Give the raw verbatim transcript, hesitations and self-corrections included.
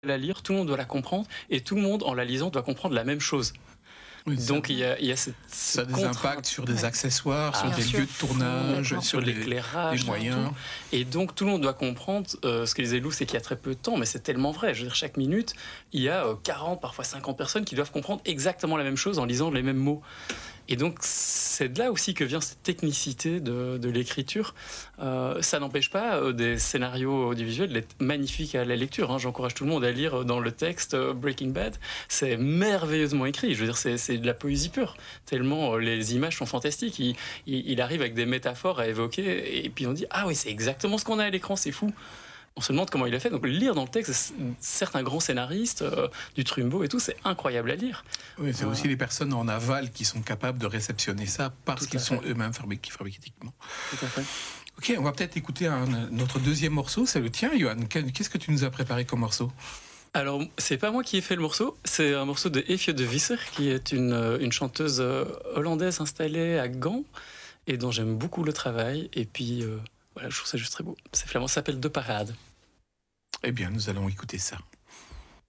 la lire, tout le monde doit la comprendre, et tout le monde, en la lisant, doit comprendre la même chose. Oui, Donc il y a, il y a cette, ça a des contrainte. impacts sur des accessoires, Ah, sur des bien lieux de tournage, sur sur les, l'éclairage, les sur moyens. tout. Et donc tout le monde doit comprendre. Euh, ce que disait Lou, c'est qu'il y a très peu de temps, mais c'est tellement vrai. Je veux dire, chaque minute, il y a euh, quarante, parfois cinquante personnes qui doivent comprendre exactement la même chose en lisant les mêmes mots. Et donc, c'est de là aussi que vient cette technicité de, de l'écriture. Euh, ça n'empêche pas euh, des scénarios audiovisuels d'être magnifiques à la lecture. Hein. J'encourage tout le monde à lire dans le texte euh, Breaking Bad. C'est merveilleusement écrit. Je veux dire, c'est, c'est de la poésie pure. Tellement euh, les images sont fantastiques. Il, il, il arrive avec des métaphores à évoquer, et puis on dit « Ah oui, c'est exactement ce qu'on a à l'écran, c'est fou !» On se demande comment il a fait. Donc lire dans le texte, certains grands scénaristes, euh, du Trumbo et tout, c'est incroyable à lire. Oui, c'est euh, aussi les personnes en aval qui sont capables de réceptionner ça parce qu'ils sont eux-mêmes fabriqués fabriquatiquement. Tout à fait. Ok, on va peut-être écouter un, notre deuxième morceau, c'est le tien, Johan. Qu'est-ce que tu nous as préparé comme morceau ? Alors, c'est pas moi qui ai fait le morceau, c'est un morceau de Efje de Visser, qui est une, une chanteuse hollandaise installée à Gand, et dont j'aime beaucoup le travail. Et puis, euh, voilà, je trouve ça juste très beau. C'est flamand, ça s'appelle De Parade. Eh bien, nous allons écouter ça.